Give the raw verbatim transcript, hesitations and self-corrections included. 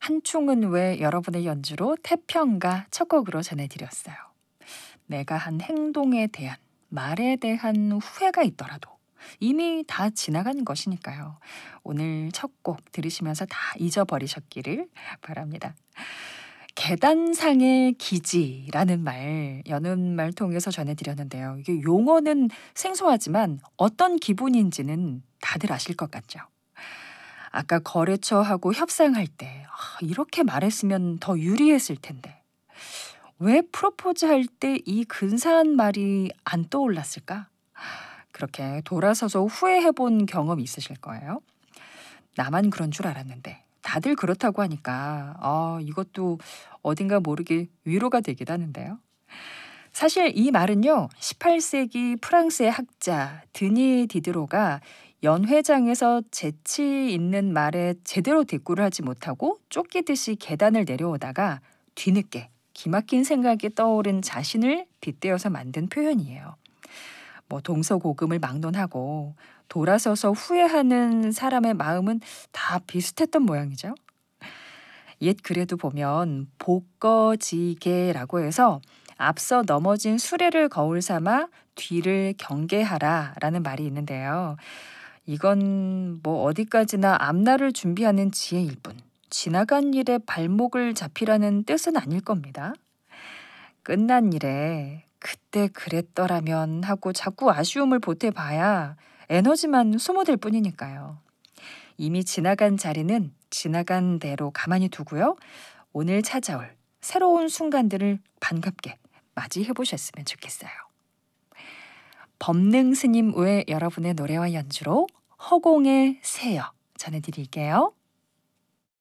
한충은 왜 여러분의 연주로 태평가 첫 곡으로 전해드렸어요. 내가 한 행동에 대한, 말에 대한 후회가 있더라도 이미 다 지나간 것이니까요. 오늘 첫 곡 들으시면서 다 잊어버리셨기를 바랍니다. 계단상의 기지라는 말, 여는 말 통해서 전해드렸는데요. 이게 용어는 생소하지만 어떤 기분인지는 다들 아실 것 같죠. 아까 거래처하고 협상할 때 아, 이렇게 말했으면 더 유리했을 텐데 왜 프로포즈할 때 이 근사한 말이 안 떠올랐을까? 그렇게 돌아서서 후회해 본 경험 있으실 거예요. 나만 그런 줄 알았는데 다들 그렇다고 하니까 아, 이것도 어딘가 모르게 위로가 되기도 하는데요. 사실 이 말은요, 십팔 세기 프랑스의 학자 드니 디드로가 연회장에서 재치 있는 말에 제대로 대꾸를 하지 못하고 쫓기듯이 계단을 내려오다가 뒤늦게 기막힌 생각이 떠오른 자신을 빗대어서 만든 표현이에요. 뭐 동서고금을 막론하고 돌아서서 후회하는 사람의 마음은 다 비슷했던 모양이죠. 옛 글에도 보면 복거지게라고 해서 앞서 넘어진 수레를 거울 삼아 뒤를 경계하라라는 말이 있는데요. 이건 뭐 어디까지나 앞날을 준비하는 지혜일 뿐 지나간 일에 발목을 잡히라는 뜻은 아닐 겁니다. 끝난 일에 그때 그랬더라면 하고 자꾸 아쉬움을 보태봐야 에너지만 소모될 뿐이니까요. 이미 지나간 자리는 지나간 대로 가만히 두고요. 오늘 찾아올 새로운 순간들을 반갑게 맞이해 보셨으면 좋겠어요. 법능 스님 외 여러분의 노래와 연주로 허공의 새여 전해드릴게요.